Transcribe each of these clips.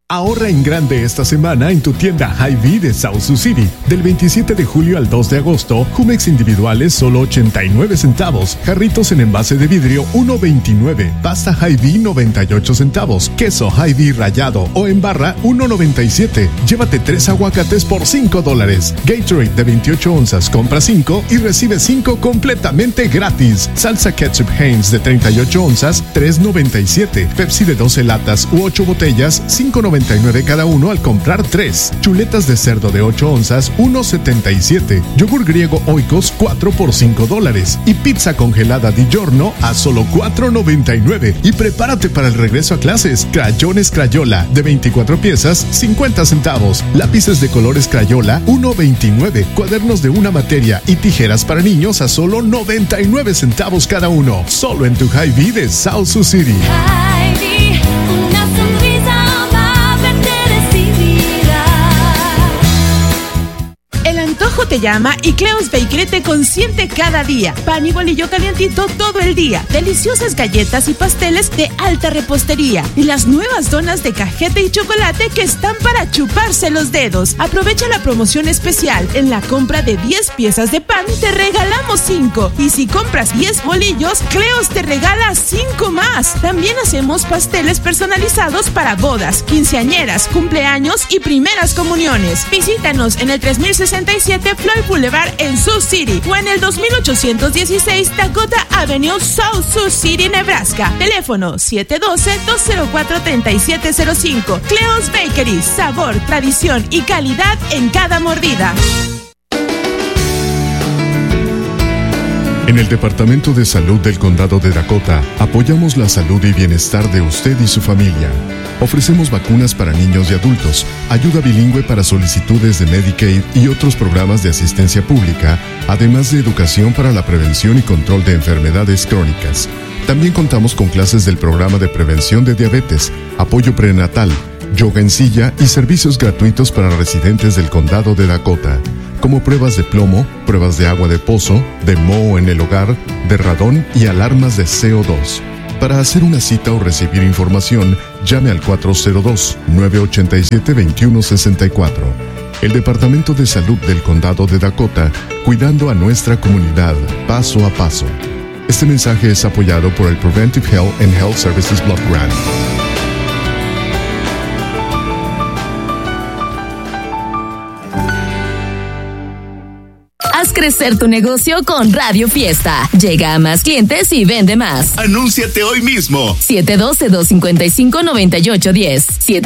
Ahorra en grande esta semana en tu tienda Hy-Vee de South Sioux City. Del 27 de julio al 2 de agosto, Jumex individuales solo 89 centavos. Jarritos en envase de vidrio 1.29. Pasta Hy-Vee 98 centavos. Queso Hy-Vee rallado o en barra 1.97. Llévate 3 aguacates por $5. Gatorade de 28 onzas, compra 5 y recibe 5 completamente gratis. Salsa ketchup Heinz de 38 onzas, $3.97. Pepsi de 12 latas u 8 botellas, $5.99 cada uno al comprar 3. Chuletas de cerdo de 8 onzas, $1.77. Yogur griego Oikos, 4 por $5. Y pizza congelada Di Giorno a solo $4.99. Y prepárate para el regreso a clases. Crayones Crayola de 24 piezas, 50 centavos. Lápices de colores Crayola, $1.29. Cuadernos de una materia y tijeras para niños a solo 99 centavos cada uno. Solo en tu Hy-Vee de South Sioux City. Hy-Vee, una sonrisa amable te recibirá. El antojo te llama y Cleo's Bakery te consiente cada día. Pan y bolillo calientito todo el día. Deliciosas galletas y pasteles de alta repostería. Y las nuevas donas de cajeta y chocolate que están para chuparse los dedos. Aprovecha la promoción especial. En la compra de 10 piezas de pan te regalamos 5. Y si compras 10 bolillos, Cleo's te regala 5 más. También hacemos pasteles personalizados para bodas, quinceañeras, cumpleaños y primeras comuniones. Visítanos en el 3067 Floyd Boulevard en Sioux City o en el 2816 Dakota Avenue, South Sioux City, Nebraska. Teléfono 712-204-3705. Cleo's Bakery, sabor, tradición y calidad en cada mordida. En el Departamento de Salud del Condado de Dakota, apoyamos la salud y bienestar de usted y su familia. Ofrecemos vacunas para niños y adultos, ayuda bilingüe para solicitudes de Medicaid y otros programas de asistencia pública, además de educación para la prevención y control de enfermedades crónicas. También contamos con clases del programa de prevención de diabetes, apoyo prenatal, yoga en silla y servicios gratuitos para residentes del Condado de Dakota, como pruebas de plomo, pruebas de agua de pozo, de moho en el hogar, de radón y alarmas de CO2. Para hacer una cita o recibir información, llame al 402-987-2164. El Departamento de Salud del Condado de Dakota, cuidando a nuestra comunidad paso a paso. Este mensaje es apoyado por el Preventive Health and Health Services Block Grant. Haz crecer tu negocio con Radio Fiesta. Llega a más clientes y vende más. Anúnciate hoy mismo. 712-255-9810.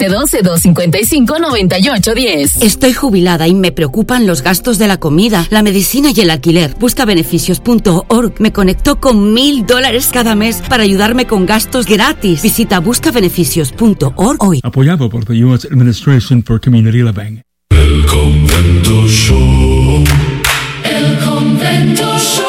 712-255-9810. Estoy jubilada y me preocupan los gastos de la comida, la medicina y el alquiler. Buscabeneficios.org me conectó con $1,000 cada mes para ayudarme con gastos gratis. Visita buscabeneficios.org hoy. Apoyado por the U.S. Administration for Community Living. El Convento Show. El Convento Show.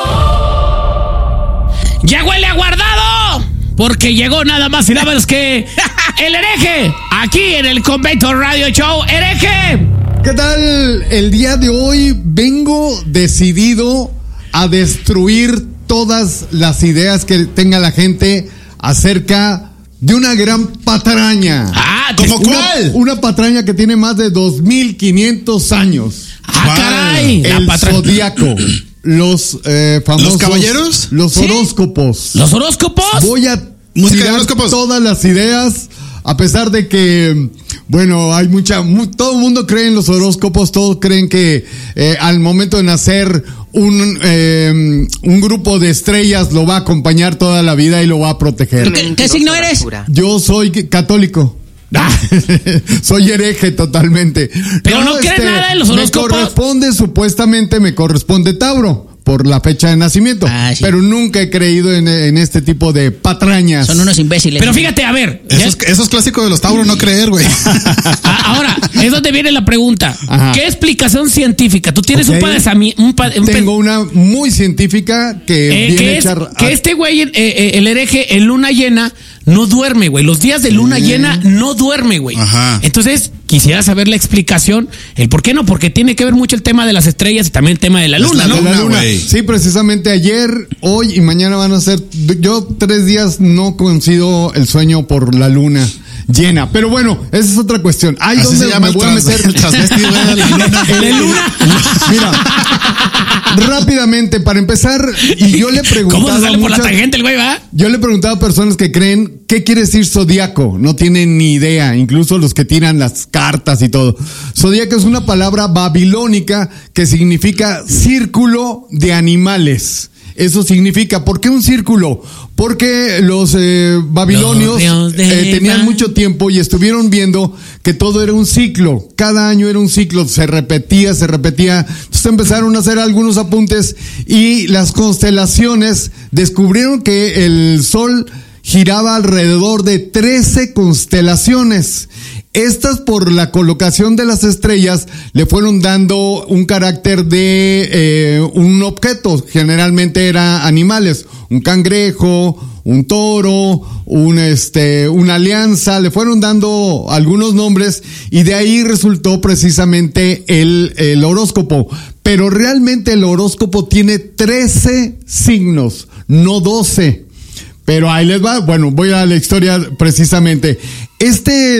¡Ya huele a guardado! Porque llegó nada más y nada menos que el hereje, aquí en el Convento Radio Show. ¡Hereje! ¿Qué tal? El día de hoy vengo decidido a destruir todas las ideas que tenga la gente acerca de una gran patraña. ¿Cómo cuál? Una patraña que tiene más de 2,500 años. ¡Caray! El zodiaco. Los famosos... ¿Los caballeros? Los ¿Sí? horóscopos. ¿Los horóscopos? Voy a Música de tirar horóscopos. todas las ideas, a pesar de que, bueno, hay todo el mundo cree en los horóscopos, todos creen que al momento de nacer un grupo de estrellas lo va a acompañar toda la vida y lo va a proteger. ¿Qué signo eres? Yo soy católico. Soy hereje totalmente. Pero no crees nada en los horóscopos. Supuestamente me corresponde Tauro por la fecha de nacimiento, sí. Pero nunca he creído en este tipo de patrañas. Son unos imbéciles. Pero fíjate, a ver. Eso es clásico de los Tauros, no creer, güey. Ahora, es donde viene la pregunta. Ajá. ¿Qué explicación científica? Tú tienes Tengo una muy científica que viene a echar... Que este güey, el hereje, en luna llena, no duerme, güey. Los días de luna llena no duerme, güey. Ajá. Entonces, quisiera saber la explicación. El por qué no, porque tiene que ver mucho el tema de las estrellas y también el tema de la luna, ¿no? De la luna. Güey. Sí, precisamente ayer, hoy y mañana van a ser... Yo 3 días no coincido el sueño por la luna. llena. Pero bueno, esa es otra cuestión. Ay, Así ¿dónde se llama me voy a meter? el transvestido de la luna. Mira, rápidamente, para empezar, y yo le preguntaba. ¿Cómo se sale por la tangente el güey, va? Yo le preguntaba a personas que creen qué quiere decir zodiaco. No tienen ni idea, incluso los que tiran las cartas y todo. Zodiaco es una palabra babilónica que significa círculo de animales. Eso significa, ¿por qué un círculo? Porque los babilonios tenían mucho tiempo y estuvieron viendo que todo era un ciclo. Cada año era un ciclo, se repetía. Entonces empezaron a hacer algunos apuntes y las constelaciones descubrieron que el sol giraba alrededor de 13 constelaciones. Estas, por la colocación de las estrellas, le fueron dando un carácter de un objeto. Generalmente eran animales, un cangrejo, un toro, una alianza. Le fueron dando algunos nombres y de ahí resultó precisamente el horóscopo. Pero realmente el horóscopo tiene 13 signos, no 12. Pero ahí les va, bueno, voy a la historia precisamente. Este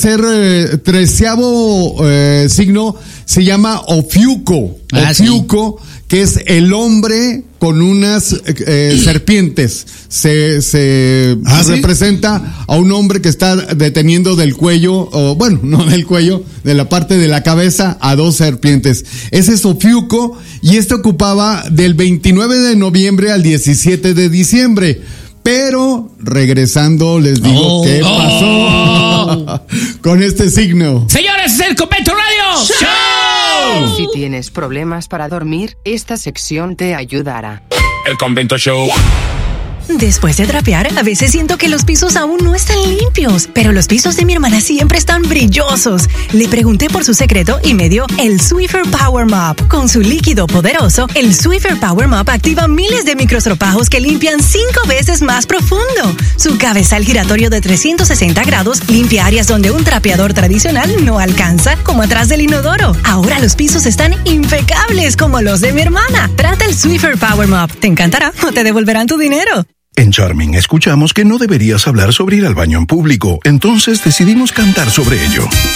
treceavo signo se llama Ofiuco. Ofiuco, sí, que es el hombre con unas serpientes. Se representa a un hombre que está deteniendo del cuello, o bueno, no del cuello, de la parte de la cabeza a dos serpientes. Ese es Ofiuco y este ocupaba del 29 de noviembre al 17 de diciembre. Pero, regresando, les digo qué pasó con este signo. Señores, el Convento Radio Show. Si tienes problemas para dormir, esta sección te ayudará. El Convento Show. Después de trapear, a veces siento que los pisos aún no están limpios, pero los pisos de mi hermana siempre están brillosos. Le pregunté por su secreto y me dio el Swiffer Power Mop. Con su líquido poderoso, el Swiffer Power Mop activa miles de microstropajos que limpian 5 veces más profundo. Su cabezal giratorio de 360 grados limpia áreas donde un trapeador tradicional no alcanza, como atrás del inodoro. Ahora los pisos están impecables como los de mi hermana. Trata el Swiffer Power Mop. Te encantará o te devolverán tu dinero. En Charming escuchamos que no deberías hablar sobre ir al baño en público, entonces decidimos cantar sobre ello.